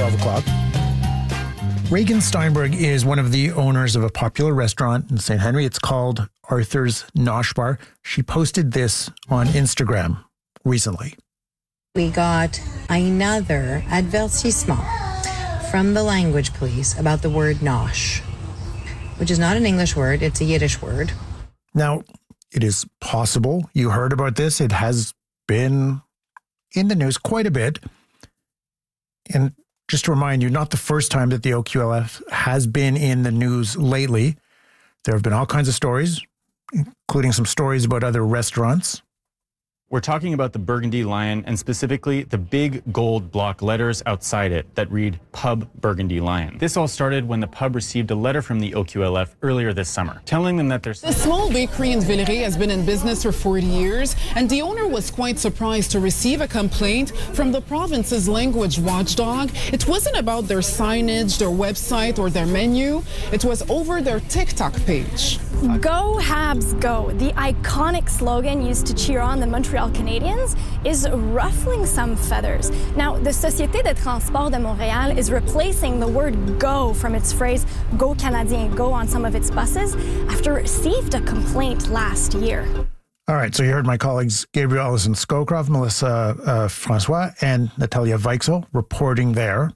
12 o'clock. Reagan Steinberg is one of the owners of a popular restaurant in St. Henry. It's called Arthur's Nosh Bar. She posted this on Instagram recently. We got another avertissement from the language police about the word nosh, which is not an English word, it's a Yiddish word. Now, it is possible you heard about this. It has been in the news quite a bit. And just to remind you, not the first time that the OQLF has been in the news lately. There have been all kinds of stories, including some stories about other restaurants. We're talking about the Burgundy Lion and specifically the big gold block letters outside it that read Pub Burgundy Lion. This all started when the pub received a letter from the OQLF earlier this summer, telling them that there's... The small bakery in Villeray has been in business for 40 years, and the owner was quite surprised to receive a complaint from the province's language watchdog. It wasn't about their signage, their website, or their menu. It was over their TikTok page. Go Habs Go, the iconic slogan used to cheer on the Montreal Canadiens, is ruffling some feathers. Now, the Société de Transport de Montréal is replacing the word go from its phrase Go Canadien Go on some of its buses after it received a complaint last year. All right, so you heard my colleagues Gabriel Ellison Scowcroft, Melissa Francois, and Natalia Weichsel reporting there.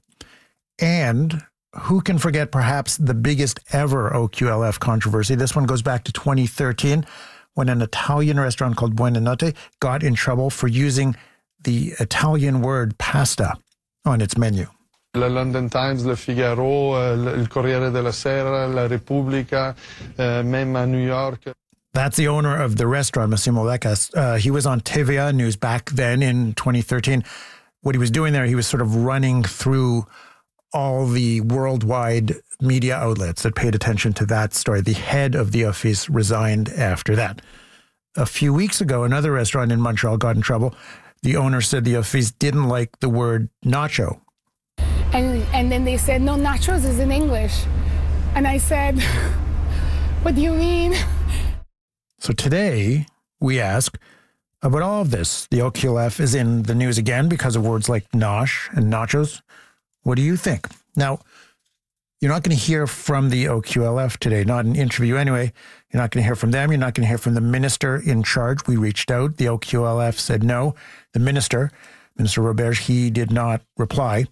And who can forget perhaps the biggest ever OQLF controversy? This one goes back to 2013 when an Italian restaurant called Buonanotte got in trouble for using the Italian word pasta on its menu. La London Times, Le Figaro, il Corriere della Sera, La Repubblica, même à New York. That's the owner of the restaurant, Massimo Lecas. He was on TVA News back then in 2013. What he was doing there, he was sort of running through all the worldwide media outlets that paid attention to that story. The head of the office resigned after that. A few weeks ago, another restaurant in Montreal got in trouble. The owner said the office didn't like the word nacho. And then they said, no, nachos is in English. And I said, what do you mean? So today, we ask about all of this. The OQLF is in the news again because of words like nosh and nachos. What do you think? Now, you're not going to hear from the OQLF today, not an interview anyway. You're not going to hear from them. You're not going to hear from the minister in charge. We reached out. The OQLF said no. The minister, Minister Roberge, he did not reply.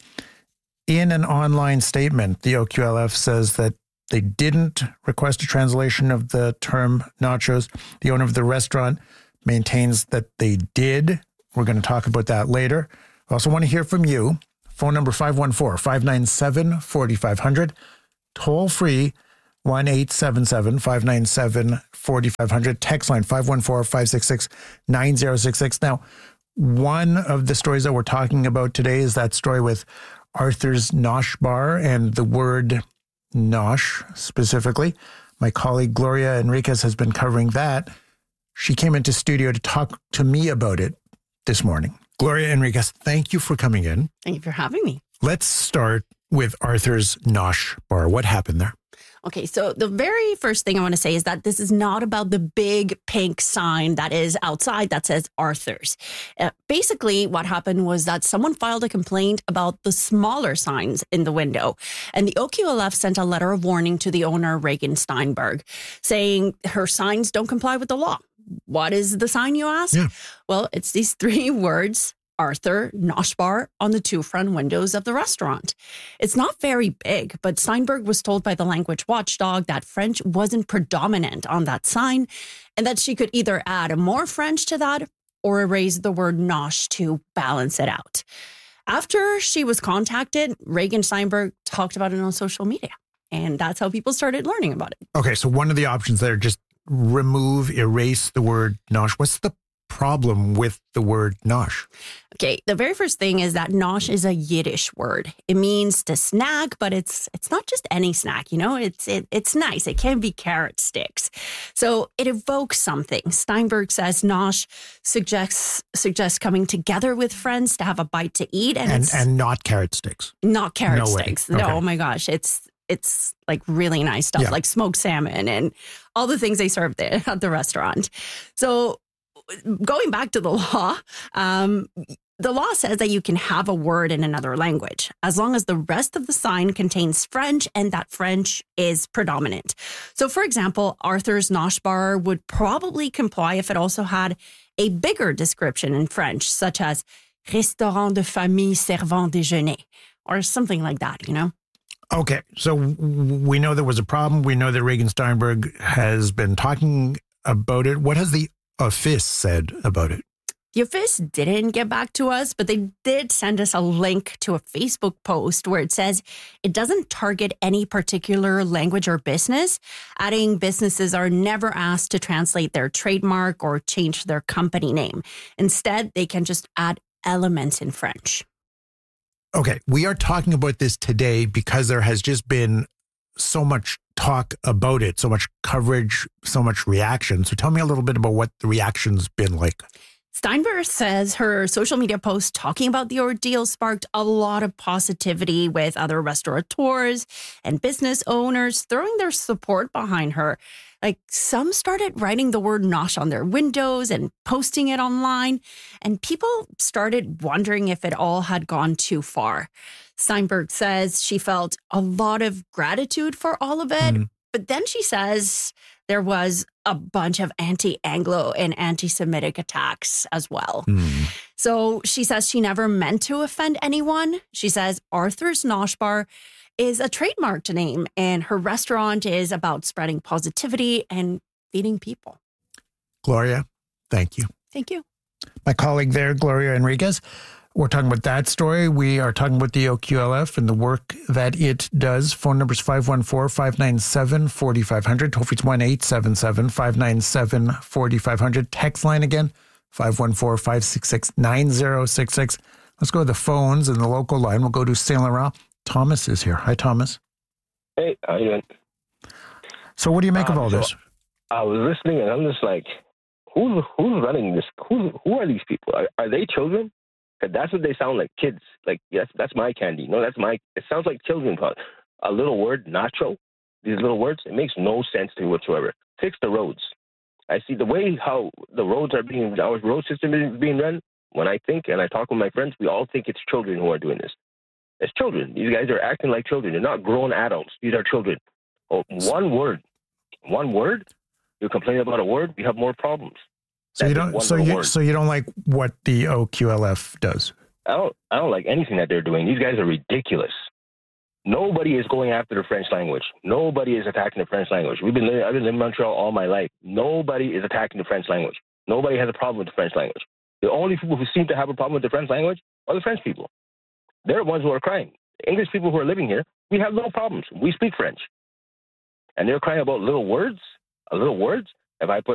In an online statement, the OQLF says that they didn't request a translation of the term nachos. The owner of the restaurant maintains that they did. We're going to talk about that later. I also want to hear from you. Phone number 514-597-4500. Toll free 1-877-597-4500. Text line 514-566-9066. Now, one of the stories that we're talking about today is that story with Arthur's Nosh Bar and the word nosh specifically. My colleague Gloria Enriquez has been covering that. She came into studio to talk to me about it this morning. Gloria Enriquez, thank you for coming in. Thank you for having me. Let's start with Arthur's Nosh Bar. What happened there? Okay, so the very first thing I want to say is that this is not about the big pink sign that is outside that says Arthur's. Basically, what happened was that someone filed a complaint about the smaller signs in the window. And the OQLF sent a letter of warning to the owner, Reagan Steinberg, saying her signs don't comply with the law. What is the sign, you ask? Yeah. Well, it's these three words, Arthur Nosh Bar, on the two front windows of the restaurant. It's not very big, but Steinberg was told by the language watchdog that French wasn't predominant on that sign and that she could either add more French to that or erase the word nosh to balance it out. After she was contacted, Reagan Steinberg talked about it on social media, and that's how people started learning about it. Okay, so one of the options there, just erase the word nosh. What's the problem with the word nosh? Okay, the very first thing is that nosh is a Yiddish word. It means to snack, but it's not just any snack, you know? It's nice. It can be carrot sticks. So it evokes something. Steinberg says nosh suggests coming together with friends to have a bite to eat. And not carrot sticks. Not carrot No way. sticks. Okay. No, oh my gosh. It's like really nice stuff, Yeah. like smoked salmon and all the things they serve there at the restaurant. So going back to the law, the law says that you can have a word in another language as long as the rest of the sign contains French and that French is predominant. So, for example, Arthur's Nosh Bar would probably comply if it also had a bigger description in French, such as Restaurant de famille servant déjeuner, or something like that, you know? Okay, so we know there was a problem. We know that Reagan Steinberg has been talking about it. What has the office said about it? The office didn't get back to us, but they did send us a link to a Facebook post where it says it doesn't target any particular language or business, adding businesses are never asked to translate their trademark or change their company name. Instead, they can just add elements in French. Okay, we are talking about this today because there has just been so much talk about it, so much coverage, so much reaction. So tell me a little bit about what the reaction's been like. Steinberg says her social media post talking about the ordeal sparked a lot of positivity, with other restaurateurs and business owners throwing their support behind her. Like, some started writing the word nosh on their windows and posting it online, and people started wondering if it all had gone too far. Steinberg says she felt a lot of gratitude for all of it, but then she says there was a bunch of anti-Anglo and anti-Semitic attacks as well. So she says she never meant to offend anyone. She says Arthur's Nosh Bar is a trademarked name, and her restaurant is about spreading positivity and feeding people. Gloria, thank you. Thank you. My colleague there, Gloria Enriquez. We're talking about that story. We are talking about the OQLF and the work that it does. Phone number is 514-597-4500. Toll free is 1-877-597-4500. Text line again, 514-566-9066. Let's go to the phones and the local line. We'll go to Saint Laurent. Thomas is here. Hi, Thomas. Hey, how you doing? So what do you make of all this? I was listening and I'm just like, who's running this? Who are these people? Are they children? That's what they sound like, kids. Like, yes, that's my candy. No, it sounds like children. A little word, nacho, these little words, it makes no sense to me whatsoever. Fix the roads. I see the way how the roads are our road system is being run. When I think and I talk with my friends, we all think it's children who are doing this. It's children. These guys are acting like children. They're not grown adults. These are children. Oh, one word. You complain about a word, we have more problems. So you don't. So you don't like what the OQLF does. I don't like anything that they're doing. These guys are ridiculous. Nobody is going after the French language. Nobody is attacking the French language. I've been living in Montreal all my life. Nobody is attacking the French language. Nobody has a problem with the French language. The only people who seem to have a problem with the French language are the French people. They're the ones who are crying. The English people who are living here, we have no problems. We speak French. And they're crying about little words. If I put